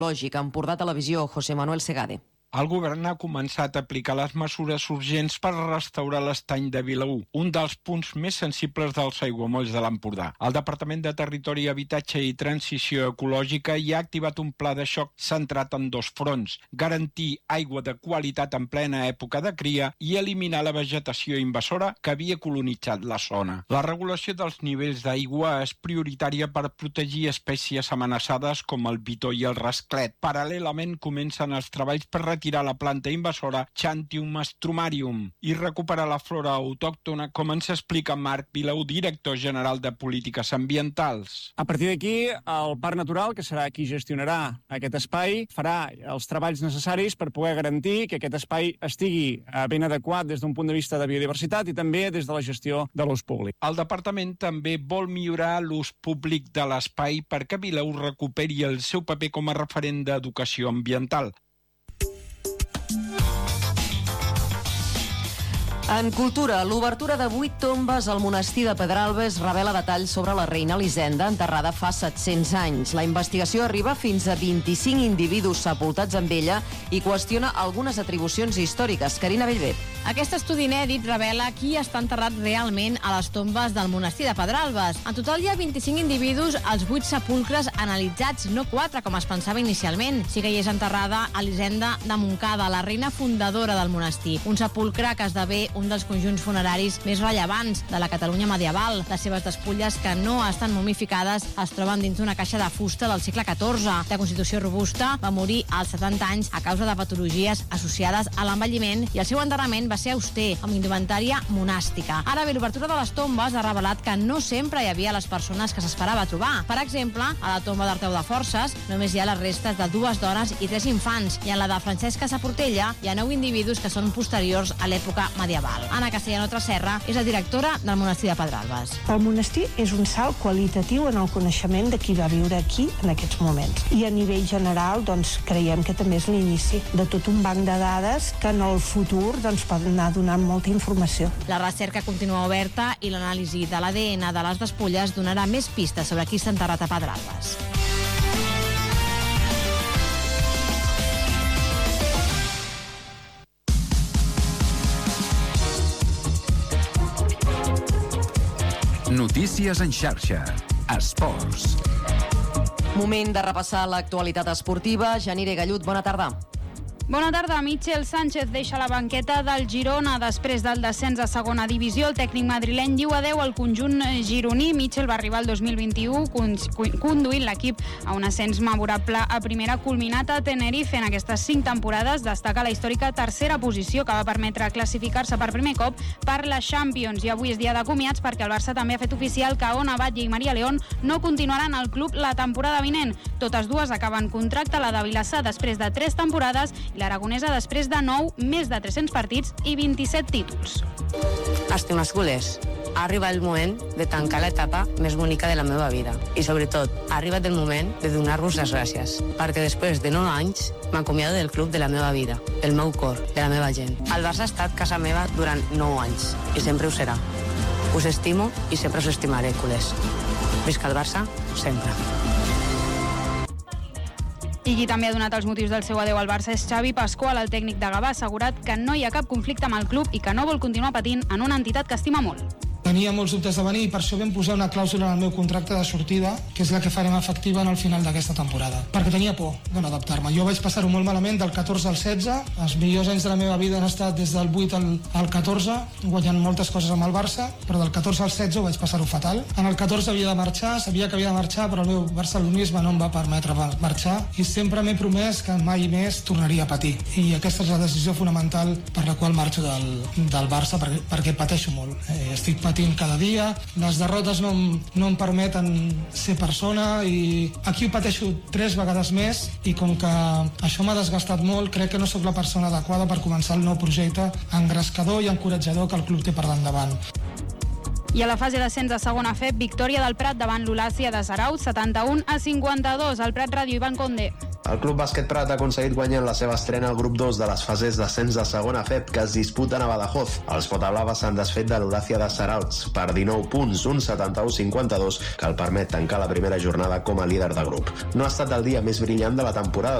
Lògic, Empordà Televisió, José Manuel Segade. El govern ha començat a aplicar les mesures urgents per restaurar l'estany de Vilaür, un dels punts més sensibles dels aiguamolls de l'Empordà. El Departament de Territori, Habitatge i Transició Ecològica hi ha activat un pla de xoc centrat en dos fronts: garantir aigua de qualitat en plena època de cria i eliminar la vegetació invasora que havia colonitzat la zona. La regulació dels nivells d'aigua és prioritària per protegir espècies amenaçades com el bitó i el rasclet. Paral·lelament comencen els treballs per retirar la planta invasora Chantium strumarium i recuperar la flora autòctona, com ens explica Marc Vilaür, director general de Polítiques Ambientals. A partir d'aquí, el Parc Natural, que serà qui gestionarà aquest espai, farà els treballs necessaris per poder garantir que aquest espai estigui ben adequat des d'un punt de vista de biodiversitat i també des de la gestió de l'ús públic. El departament també vol millorar l'ús públic de l'espai perquè Vilaür recuperi el seu paper com a referent d'educació ambiental. En cultura, l'obertura de 8 tombes al monestir de Pedralbes revela detalls sobre la reina Elisenda, enterrada fa 700 anys. La investigació arriba fins a 25 individus sepultats amb ella i qüestiona algunes atribucions històriques. Carina Bellver. Aquest estudi inèdit revela qui està enterrat realment a les tombes del monestir de Pedralbes. En total hi ha 25 individus als 8 sepulcres analitzats, no 4, com es pensava inicialment. Sí que hi és enterrada Elisenda de Montcada, la reina fundadora del monestir. Un sepulcre que esdevé un dels conjunts funeraris més rellevants de la Catalunya medieval. Les seves despulles, que no estan momificades, es troben dins d'una caixa de fusta del segle XIV. De constitució robusta, va morir als 70 anys a causa de patologies associades a l'envelliment i el seu enterrament va ser auster, amb indumentària monàstica. Ara bé, l'obertura de les tombes ha revelat que no sempre hi havia les persones que s'esperava trobar. Per exemple, a la tomba d'Arteu de Forces només hi ha les restes de 2 dones i 3 infants, i en la de Francesca Saportella hi ha 9 individus que són posteriors a l'època medieval. Anna Castellano Tresserra és la directora del monestir de Pedralbes. El monestir és un salt qualitatiu en el coneixement de qui va viure aquí en aquests moments. I a nivell general, doncs, creiem que també és l'inici de tot un banc de dades que en el futur poden anar donant molta informació. La recerca continua oberta i l'anàlisi de l'ADN de les despulles donarà més pistes sobre qui s'ha enterrat a Pedralbes. Notícies en xarxa. Esports. Moment de repassar l'actualitat esportiva. Janire Gallut, bona tarda. Bona tarda. Michel Sánchez deixa la banqueta del Girona després del descens a segona divisió. El tècnic madrileny diu adeu al conjunt gironí. Michel va arribar el 2021 conduint l'equip a un ascens memorable a primera, culminat a Tenerife. En aquestes 5 temporades destaca la històrica tercera posició que va permetre classificar-se per primer cop per la Champions. I avui és dia de comiats perquè el Barça també ha fet oficial que Ona Batlle i Maria León no continuaran al club la temporada vinent. Totes dues acaben contracte, la de Vilassar després de 3 temporades i l'aragonesa després de 9, més de 300 partits i 27 títols. Estimats culers, ha arribat el moment de tancar l'etapa més bonica de la meva vida i sobretot ha arribat el moment de donar-vos les gràcies perquè després de 9 anys m'acomiado del club de la meva vida, del meu cor, de la meva gent. El Barça ha estat casa meva durant 9 anys i sempre ho serà. Us estimo i sempre us estimaré, culers. Visca el Barça, sempre. I qui també ha donat els motius del seu adeu al Barça és Xavi Pascual. El tècnic de Gavà ha assegurat que no hi ha cap conflicte amb el club i que no vol continuar patint en una entitat que estima molt. Tenia molts dubtes de venir i per això vam posar una clàusula en el meu contracte de sortida, que és la que farem efectiva en el final d'aquesta temporada, perquè tenia por de no adaptar-me. Jo vaig passar-ho molt malament del 14 al 16, els millors anys de la meva vida han estat des del 8 al 14, guanyant moltes coses amb el Barça, però del 14 al 16 ho vaig passar-ho fatal. En el 14 havia de marxar, sabia que havia de marxar, però el meu barcelonisme no em va permetre marxar i sempre m'he promès que mai més tornaria a patir. I aquesta és la decisió fonamental per la qual marxo del Barça, perquè pateixo molt. Estic patint cada dia, les derrotes no em permeten ser persona i aquí ho pateixo 3 vegades més i com que això m'ha desgastat molt, crec que no sóc la persona adequada per començar el nou projecte engrescador i encoratjador que el club té per davant. I a la fase d'ascens a segona FEP, victòria del Prat davant l'Olàsia de Zarauz, 71-52. Al Prat Ràdio, Ivan Conde. El Club Bàsquet Prat ha aconseguit guanyar la seva estrena al grup 2 de les fases d'ascens de segona FEP que es disputen a Badajoz. Els potablaves s'han desfet de l'Horacia de Saralps per 19 punts, un 71-52, que el permet tancar la primera jornada com a líder de grup. No ha estat el dia més brillant de la temporada